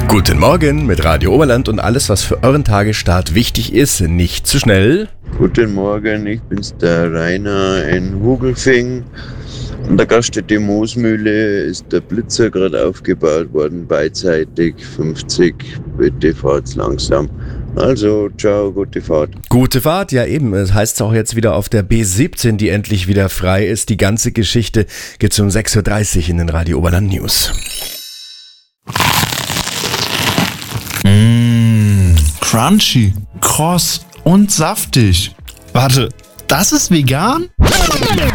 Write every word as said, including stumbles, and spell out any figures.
Guten Morgen mit Radio Oberland und alles, was für euren Tagesstart wichtig ist. Nicht zu schnell. Guten Morgen, ich bin's, der Rainer in Hugelfing. An der Gaststätte Moosmühle ist der Blitzer gerade aufgebaut worden, beidseitig fünfzig. Bitte fahrt's langsam. Also, ciao, gute Fahrt. Gute Fahrt, ja eben. Es heißt auch jetzt wieder auf der B siebzehn, die endlich wieder frei ist. Die ganze Geschichte gibt's um sechs Uhr dreißig in den Radio Oberland News. Mmh, crunchy, kross und saftig. Warte, das ist vegan?